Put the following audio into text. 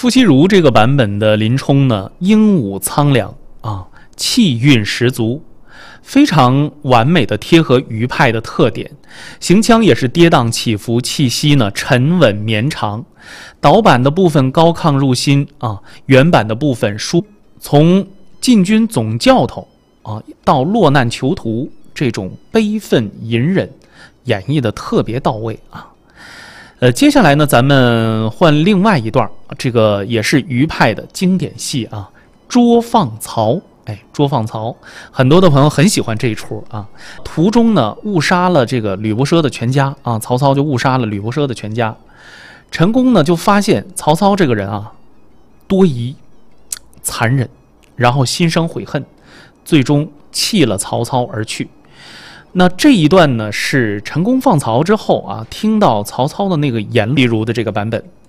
傅习儒这个版本的林冲呢，英武苍凉啊，气韵十足，非常完美的贴合余派的特点，行腔也是跌宕起伏，气息呢沉稳绵长。导版的部分高亢入心啊，原版的部分从禁军总教头啊到落难囚徒，这种悲愤隐忍演绎的特别到位啊。接下来呢，咱们换另外一段，这个也是余派的经典戏啊，捉放曹。捉放曹，很多的朋友很喜欢这一出啊。途中呢，误杀了这个吕伯奢的全家啊，曹操就误杀了吕伯奢的全家。陈宫呢就发现曹操这个人啊，多疑、残忍，然后心生悔恨，最终弃了曹操而去。那这一段呢，是陈宫放曹之后啊，听到曹操的那个言例如的这个版本。